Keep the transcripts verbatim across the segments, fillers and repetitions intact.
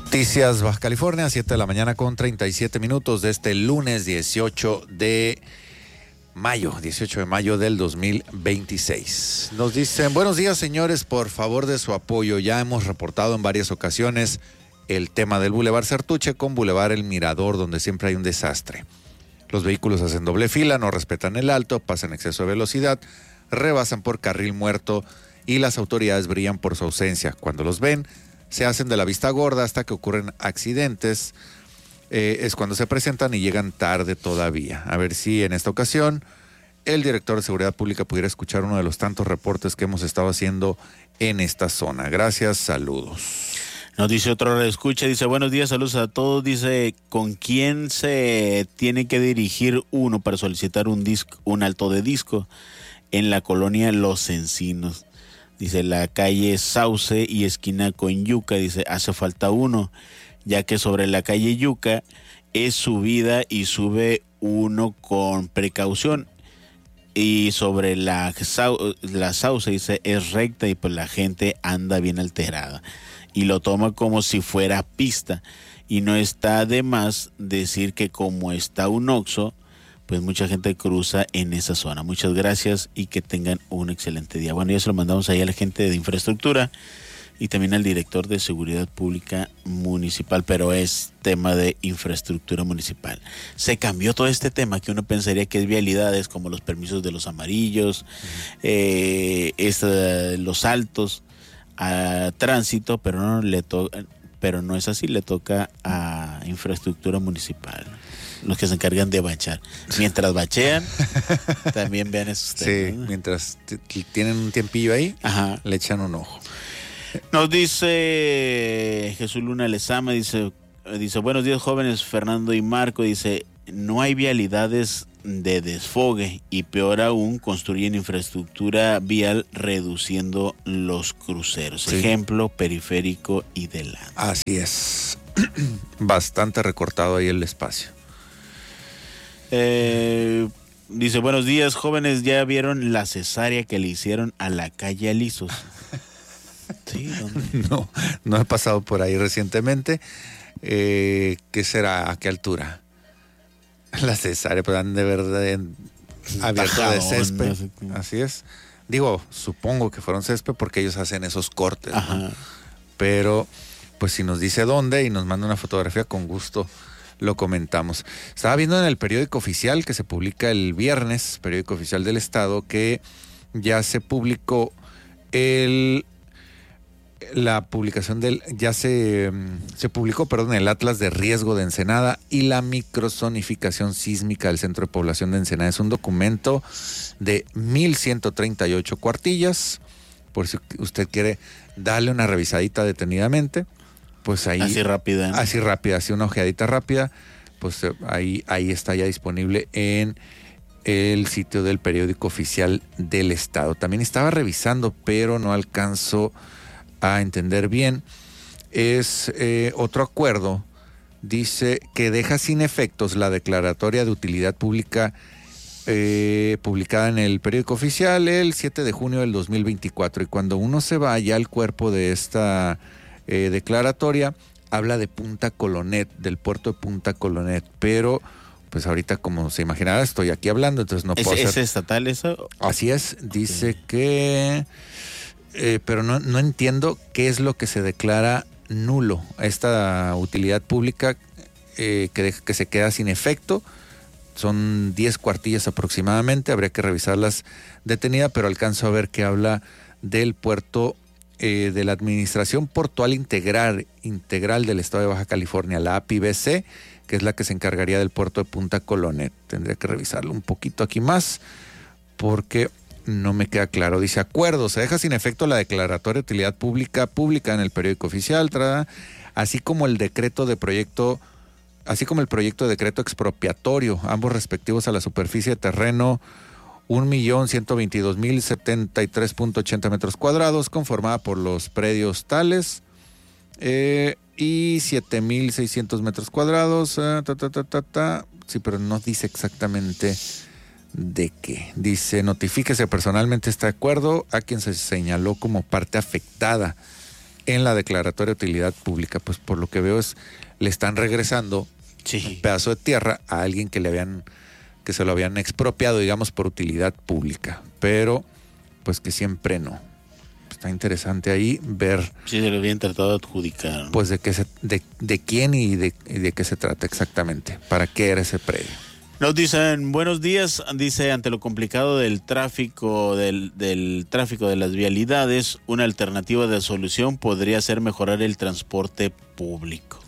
Noticias Baja California, siete de la mañana con treinta y siete minutos de este lunes dieciocho de mayo, dieciocho de mayo del dos mil veintiséis. Nos dicen, buenos días señores, por favor de su apoyo. Ya hemos reportado en varias ocasiones el tema del Boulevard Sertuche con Boulevard El Mirador, donde siempre hay un desastre. Los vehículos hacen doble fila, no respetan el alto, pasan exceso de velocidad, rebasan por carril muerto y las autoridades brillan por su ausencia. Cuando los ven, se hacen de la vista gorda hasta que ocurren accidentes. Eh, es cuando se presentan y llegan tarde todavía. A ver si en esta ocasión el director de Seguridad Pública pudiera escuchar uno de los tantos reportes que hemos estado haciendo en esta zona. Gracias, saludos. Nos dice otro escucha, dice, buenos días, saludos a todos. Dice, ¿con quién se tiene que dirigir uno para solicitar un disco, un alto de disco en la colonia Los Encinos? Dice, la calle Sauce y esquina con Yuca, dice, hace falta uno, ya que sobre la calle Yuca es subida y sube uno con precaución. Y sobre la, la Sauce, dice, es recta y pues la gente anda bien alterada. Y lo toma como si fuera pista. Y no está de más decir que como está un Oxxo, pues mucha gente cruza en esa zona. Muchas gracias y que tengan un excelente día. Bueno, ya se lo mandamos ahí a la gente de infraestructura y también al director de Seguridad Pública Municipal, pero es tema de infraestructura municipal. Se cambió todo este tema que uno pensaría que es vialidades, como los permisos de los amarillos, uh-huh. eh, esta, los altos a tránsito, pero no le to- pero no es así, le toca a infraestructura municipal, los que se encargan de bachar. Mientras bachean, también vean esos temas. Sí, ¿no? Mientras t- t- tienen un tiempillo ahí, ajá, le echan un ojo. Nos dice Jesús Luna Lezama, dice, dice, buenos días jóvenes, Fernando y Marco, dice, no hay vialidades de desfogue y peor aún construyen infraestructura vial reduciendo los cruceros. Sí. Ejemplo, periférico y delante. Así es. Bastante recortado ahí el espacio. Eh, dice, buenos días jóvenes, ¿ya vieron la cesárea que le hicieron a la calle Alisos? Sí, ¿dónde? No, no he pasado por ahí recientemente. Eh, ¿Qué será? ¿A qué altura? La cesárea, pues han de verdad abierto de césped. No sé. Así es. Digo, supongo que fueron césped porque ellos hacen esos cortes, ¿no? Pero, pues si nos dice dónde y nos manda una fotografía, con gusto lo comentamos. Estaba viendo en el periódico oficial que se publica el viernes, periódico oficial del estado, que ya se publicó el la publicación del, ya se, se publicó, perdón, el Atlas de Riesgo de Ensenada y la microzonificación sísmica del Centro de Población de Ensenada. Es un documento de mil ciento treinta y ocho cuartillas, por si usted quiere darle una revisadita detenidamente, pues ahí. Así rápida, ¿no? Así rápida, así una ojeadita rápida, pues ahí, ahí está ya disponible en el sitio del periódico oficial del estado. También estaba revisando, pero no alcanzo a entender bien. Es eh, otro acuerdo, dice que deja sin efectos la declaratoria de utilidad pública eh, publicada en el periódico oficial el siete de junio del dos mil veinticuatro, y cuando uno se va ya al cuerpo de esta eh, declaratoria, habla de Punta Colonet, del puerto de Punta Colonet, pero pues ahorita, como se imaginará, estoy aquí hablando, entonces no puedo ¿Es, hacer... ¿Es estatal eso? Así es, dice okay. que... Eh, pero no, no entiendo qué es lo que se declara nulo. Esta utilidad pública eh, que, de, que se queda sin efecto. Son diez cuartillas aproximadamente, habría que revisarlas detenida, pero alcanzo a ver que habla del puerto eh, de la Administración Portual Integral, Integral del Estado de Baja California, la A P I B C, que es la que se encargaría del puerto de Punta Colonet. Tendría que revisarlo un poquito aquí más, porque no me queda claro. Dice, acuerdo, se deja sin efecto la declaratoria de utilidad pública pública en el periódico oficial, tra, así como el decreto de proyecto, así como el proyecto de decreto expropiatorio, ambos respectivos a la superficie de terreno un millón ciento veintidós mil setenta y tres punto ochenta metros cuadrados, conformada por los predios tales eh, y siete mil seiscientos metros cuadrados, eh, ta, ta, ta, ta, ta. Sí, pero no dice exactamente de qué. Dice, notifíquese personalmente este acuerdo a quien se señaló como parte afectada en la declaratoria de utilidad pública. Pues por lo que veo es, le están regresando Sí. un pedazo de tierra a alguien que le habían, que se lo habían expropiado, digamos, por utilidad pública. Pero, pues que siempre no. Está interesante ahí ver. Sí, se lo habían tratado de adjudicar, ¿no? Pues de qué se, de, de quién y de, y de qué se trata exactamente. ¿Para qué era ese predio? Nos dicen, buenos días, dice, ante lo complicado del tráfico, del, del tráfico de las vialidades, una alternativa de solución podría ser mejorar el transporte público.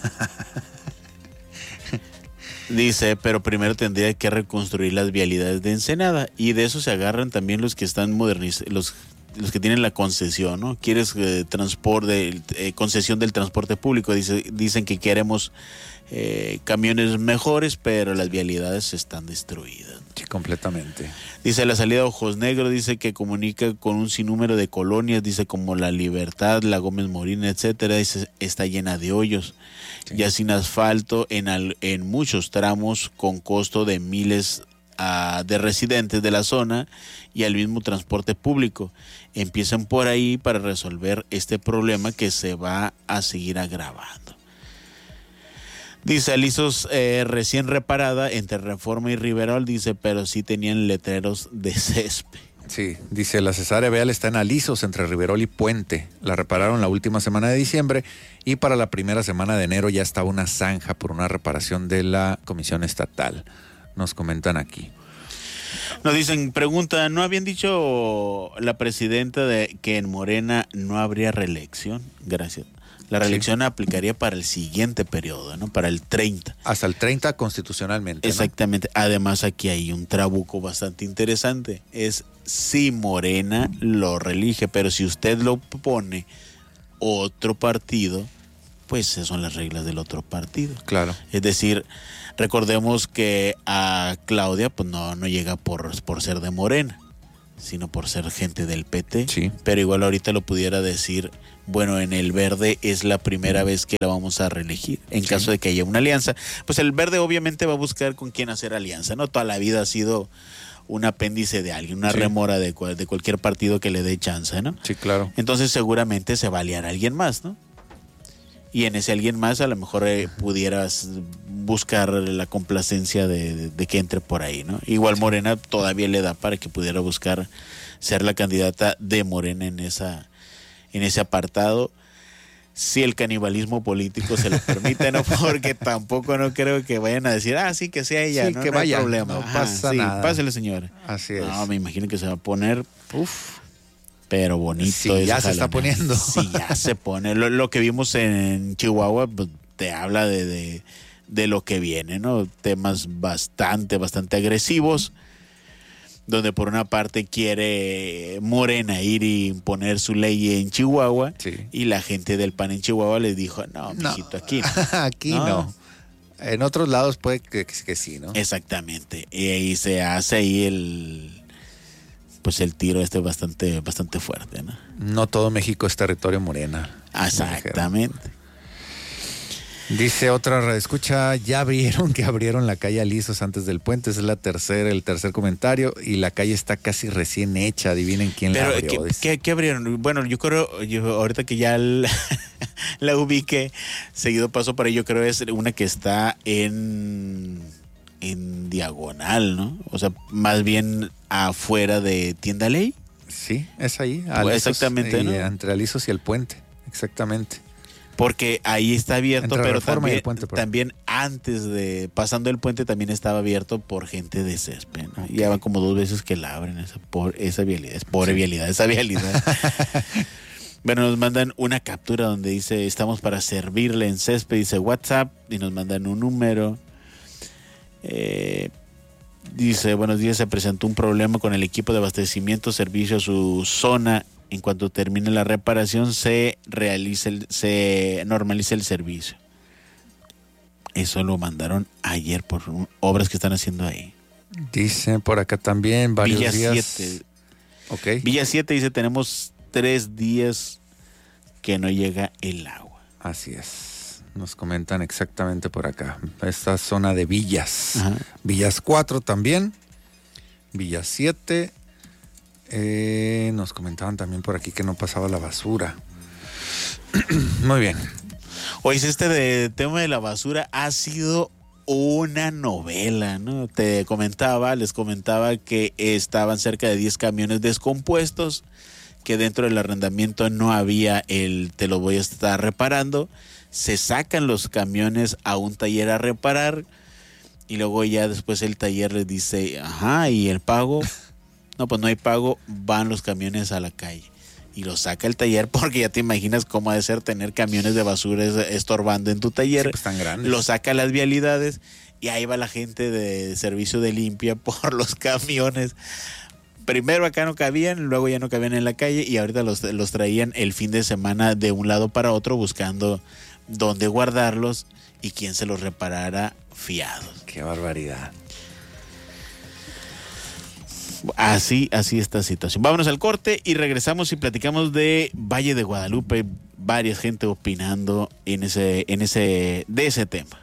Dice, pero primero tendría que reconstruir las vialidades de Ensenada, y de eso se agarran también los que están modernizando, los los que tienen la concesión, ¿no? Quieres eh, transporte, eh, concesión del transporte público, dice, dicen que queremos eh, camiones mejores, pero las vialidades están destruidas. Sí, completamente. Dice, la salida de Ojos Negros, dice que comunica con un sinnúmero de colonias, dice como La Libertad, La Gómez Morín, etcétera, dice, está llena de hoyos, sí. Ya sin asfalto en, al, en muchos tramos, con costo de miles uh, de residentes de la zona y al mismo transporte público. Empiezan por ahí para resolver este problema que se va a seguir agravando. Dice, Alisos eh, recién reparada entre Reforma y Riverol, dice, pero sí tenían letreros de césped. Sí, dice, la cesárea vial está en Alisos entre Riverol y Puente. La repararon la última semana de diciembre y para la primera semana de enero ya estaba una zanja por una reparación de la Comisión Estatal. Nos comentan aquí. Nos dicen, pregunta, ¿no habían dicho la presidenta de que en Morena no habría reelección? Gracias. La reelección sí aplicaría para el siguiente periodo, ¿no? Para el treinta. Hasta el treinta constitucionalmente, exactamente, ¿no? Además aquí hay un trabuco bastante interesante. Es si Morena lo reelige, pero si usted lo pone otro partido, pues esas son las reglas del otro partido. Claro. Es decir, recordemos que a Claudia pues no, no llega por, por ser de Morena, sino por ser gente del P T. Sí. Pero igual ahorita lo pudiera decir, bueno, en el Verde es la primera vez que la vamos a reelegir. En sí. caso de que haya una alianza, pues el Verde obviamente va a buscar con quién hacer alianza, ¿no? Toda la vida ha sido un apéndice de alguien, una sí. remora de, de cualquier partido que le dé chance, ¿no? Sí, claro. Entonces seguramente se va a aliar a alguien más, ¿no? Y en ese alguien más a lo mejor eh, pudieras buscar la complacencia de, de, de que entre por ahí, ¿no? Igual Morena todavía le da para que pudiera buscar ser la candidata de Morena en esa en ese apartado, si el canibalismo político se lo permite, ¿no? Porque tampoco no creo que vayan a decir, ah, sí, que sea ella, sí, ¿no? que no vaya, hay problema. no Ajá, pasa sí, nada. Pásele, señora. Así es. No, me imagino que se va a poner, uff, pero bonito. Sí, ya se está poniendo. Sí, ya se pone. Lo, lo que vimos en Chihuahua pues, te habla de, de, de lo que viene, ¿no? Temas bastante, bastante agresivos, donde por una parte quiere Morena ir y imponer su ley en Chihuahua, sí. y la gente del P A N en Chihuahua les dijo, no, mijito, no. aquí no. Aquí no. no. En otros lados puede que, que sí, ¿no? Exactamente. Y ahí se hace ahí el... pues el tiro este bastante bastante fuerte, ¿no? No todo México es territorio Morena. Exactamente. Dice otra escucha, ya vieron que abrieron la calle Alisos antes del puente, esa es la tercera, el tercer comentario, y la calle está casi recién hecha, adivinen quién Pero, la abrió. ¿qué, ¿qué, ¿qué abrieron? Bueno, yo creo, yo ahorita que ya la, la ubiqué, seguido paso para ello, creo es una que está en... en diagonal, ¿no? O sea, más bien afuera de Tienda Ley. Sí, es ahí. Alisos, exactamente, y, ¿no? Entre Alisos y el puente, exactamente. Porque ahí está abierto, entre pero también, puente, también antes de, pasando el puente, también estaba abierto por gente de césped, ¿no? Okay. Ya van como dos veces que la abren esa, por, esa vialidad, es pobre sí. vialidad, esa vialidad. Bueno, nos mandan una captura donde dice, estamos para servirle en césped, dice WhatsApp, y nos mandan un número. Eh, dice, buenos días, se presentó un problema con el equipo de abastecimiento, servicio a su zona. En cuanto termine la reparación, se realiza el, se normaliza el servicio. Eso lo mandaron ayer por obras que están haciendo ahí. Dice por acá también varios Villa días. siete. Okay. Villa siete dice, tenemos tres días que no llega el agua. Así es. Nos comentan exactamente por acá. Esta zona de Villas. Ajá. Villas cuatro también. Villas siete. Eh, nos comentaban también por aquí que no pasaba la basura. Muy bien. Oye, este de tema de la basura ha sido una novela, ¿no? Te comentaba, les comentaba que estaban cerca de diez camiones descompuestos, que dentro del arrendamiento no había el te lo voy a estar reparando. Se sacan los camiones a un taller a reparar y luego ya después el taller les dice, ajá, ¿y el pago? No, pues no hay pago, van los camiones a la calle. Y los saca el taller porque ya te imaginas cómo ha de ser tener camiones de basura estorbando en tu taller. Sí, pues tan grandes. Los saca a las vialidades y ahí va la gente de servicio de limpia por los camiones. Primero acá no cabían, luego ya no cabían en la calle y ahorita los, los traían el fin de semana de un lado para otro buscando dónde guardarlos y quién se los reparara fiados. Qué barbaridad. Así, así esta situación. Vámonos al corte y regresamos y platicamos de Valle de Guadalupe. Varias gente opinando en ese, en ese, de ese tema.